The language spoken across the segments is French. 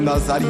Nazario.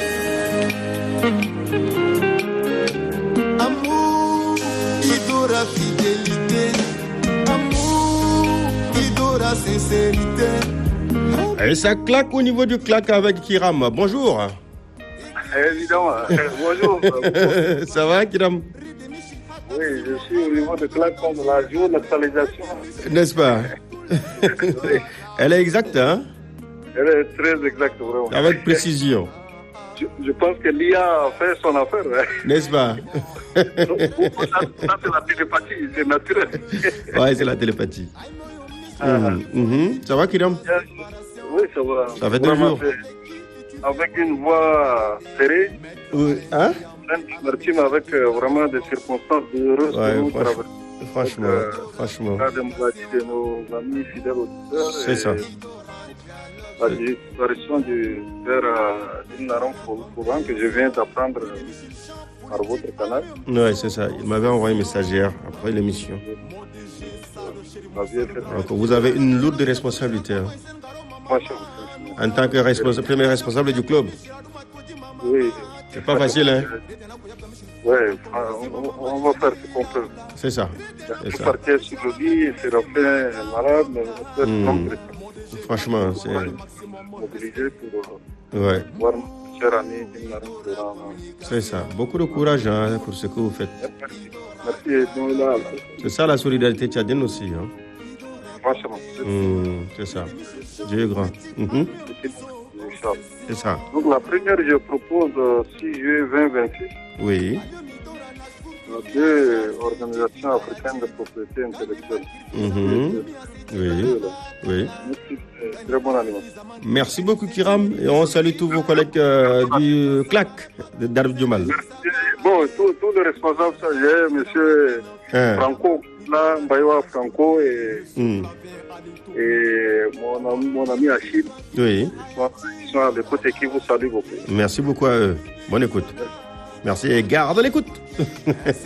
Amour, idora fidélité. Amour, idora sincérité. Et ça claque au niveau du claque avec Kiram. Bonjour. Évidemment. Bonjour. Ça va, Kiram? Oui, je suis au niveau de claque de la géolocalisation. N'est-ce pas? Oui. Elle est exacte, hein? Elle est très exacte, vraiment. Avec précision. Je pense que l'IA a fait son affaire. N'est-ce pas? Ça, c'est la télépathie, c'est naturel. Ouais, c'est la télépathie. Ça va, Kiram? Oui, ça va. Ça fait 2 jours. Avec une voix serrée. Oui. Hein? Merci, mais avec vraiment des circonstances heureuses Ouais, pour nous traverser. Franchement. La démocratie de nos amis fidèles auditeurs. C'est ça. La disparition du père Dinaron Fouran que je viens d'apprendre par votre canal. Ouais, c'est ça. Il m'avait envoyé un message hier après l'émission. Donc, vous avez une lourde responsabilité. Hein. En tant que premier responsable du club. Oui. C'est pas facile, hein? Oui, on va faire ce qu'on peut. C'est ça. Il faut partir sur le lit, Séraphin est malade, mais on peut être franchement, c'est mobilisé pour ouais. voir notre cher ami Dinaron Fouran. C'est ça. Beaucoup de courage hein, pour ce que vous faites. Merci. C'est ça la solidarité tchadienne aussi. Hein? Franchement. C'est ça. Dieu est grand. C'est ça. Donc la première, je propose 6 juillet 2026. Oui. 2 organisations africaines de propriété intellectuelle. Oui. Très bonne animation. Merci beaucoup, Kiram. Et on salue tous vos collègues du CLAC de Darou Djoumal. Bon, tous les responsables, ça y est, monsieur Franco, là, Mbaïwa Franco et mon ami Achille. Oui. Ils sont à l'écoute et qui vous salue beaucoup. Merci beaucoup à eux. Bonne écoute. Merci et garde l'écoute.